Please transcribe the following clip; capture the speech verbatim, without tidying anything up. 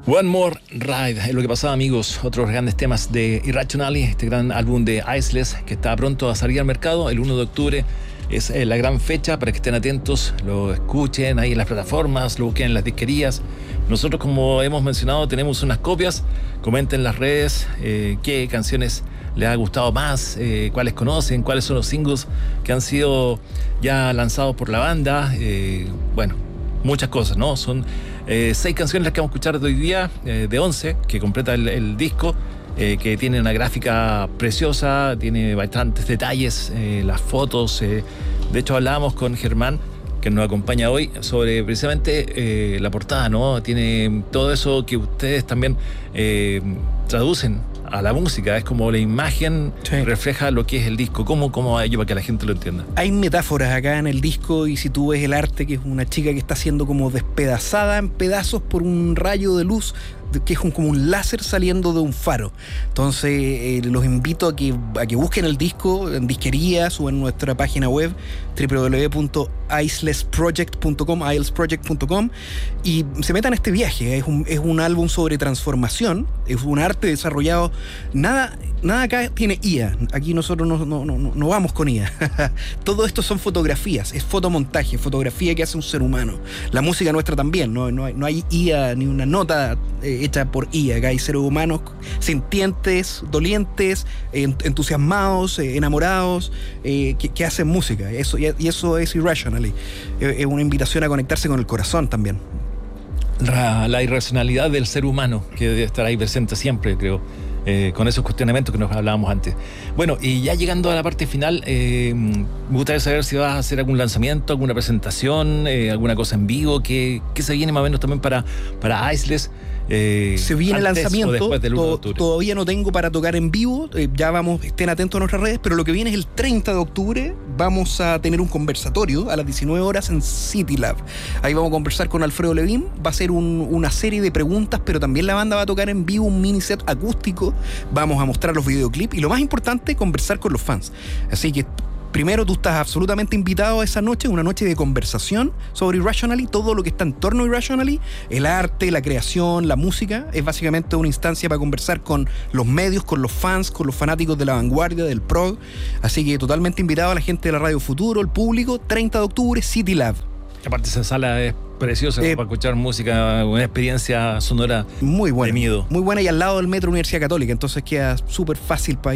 One More Ride es lo que pasaba, amigos. Otros grandes temas de Irrationally, este gran álbum de Iceless que está pronto a salir al mercado. El uno de octubre es eh, la gran fecha para que estén atentos, lo escuchen ahí en las plataformas, lo busquen en las disquerías. Nosotros, como hemos mencionado, tenemos unas copias. Comenten en las redes eh, qué canciones les ha gustado más, eh, cuáles conocen, cuáles son los singles que han sido ya lanzados por la banda. Eh, bueno, muchas cosas, ¿no? Son eh, seis canciones las que vamos a escuchar de hoy día, eh, de once, que completa el, el disco, eh, que tiene una gráfica preciosa, tiene bastantes detalles, eh, las fotos. Eh, de hecho, hablábamos con Germán, que nos acompaña hoy, sobre precisamente eh, la portada, ¿no? Tiene todo eso que ustedes también eh, traducen a la música. Es como la imagen sí. refleja lo que es el disco. ¿Cómo, cómo va ello para que la gente lo entienda? Hay metáforas acá en el disco, y si tú ves el arte, que es una chica que está siendo como despedazada en pedazos por un rayo de luz, que es un, como un láser saliendo de un faro. Entonces eh, los invito a que, a que busquen el disco en disquerías o en nuestra página web doble u doble u doble u punto iceless project punto com iceless project punto com y se metan a este viaje. Es un, es un álbum sobre transformación, es un arte desarrollado. Nada, nada acá tiene I A. Aquí nosotros no, no, no, no vamos con I A. Todo esto son fotografías, es fotomontaje, fotografía que hace un ser humano. La música nuestra también, no, no, hay, no hay I A ni una nota eh, hecha por I A. Acá hay seres humanos sintientes, dolientes, eh, entusiasmados, eh, enamorados, eh, que, que hacen música. Eso, y, y eso es Irrationally. Es eh, una invitación a conectarse con el corazón también. La, la irracionalidad del ser humano, que debe estar ahí presente siempre, creo, eh, con esos cuestionamientos que nos hablábamos antes. Bueno, y ya llegando a la parte final, eh, me gustaría saber si vas a hacer algún lanzamiento, alguna presentación, eh, alguna cosa en vivo, que, que se viene más o menos también para, para Iceless. Eh, se viene el lanzamiento, de to, todavía no tengo para tocar en vivo, eh, ya vamos, estén atentos a nuestras redes, pero lo que viene es el treinta de octubre, vamos a tener un conversatorio a las diecinueve horas en City Lab. Ahí vamos a conversar con Alfredo Levin, va a ser un, una serie de preguntas, pero también la banda va a tocar en vivo un mini set acústico, vamos a mostrar los videoclips y lo más importante, conversar con los fans. Así que primero, tú estás absolutamente invitado a esa noche, una noche de conversación sobre Irrationally, todo lo que está en torno a Irrationally, el arte, la creación, la música. Es básicamente una instancia para conversar con los medios, con los fans, con los fanáticos de la vanguardia, del prog. Así que totalmente invitado a la gente de la Radio Futuro, el público, treinta de octubre, City Lab. Aparte, esa sala es preciosa eh, para escuchar música, una experiencia sonora muy buena, de miedo. Muy buena, y al lado del Metro Universidad Católica, entonces queda súper fácil para ir.